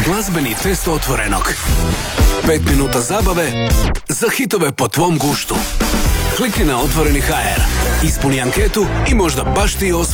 Glazbeni test Otvorenog. 5 minuta zabave za hitove po tvom guštu. Klikni na Otvoreni HR, ispuni anketu i možda baš ti osvoji